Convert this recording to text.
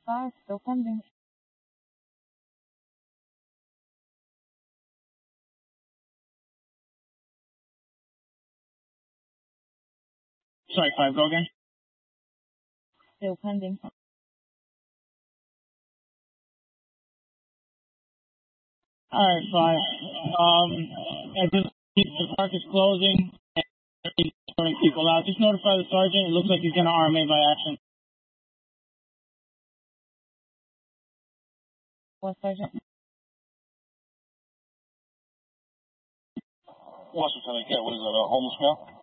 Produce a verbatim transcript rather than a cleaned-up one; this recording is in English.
five, still pending. Strike five, go again. Still pending. Alright, five. Um, I just, the park is closing, and he's turning people out. Just notify the sergeant. It looks like he's going to R M A by action. What, Sergeant? What's the Lieutenant Cat? What is that, a homeless male?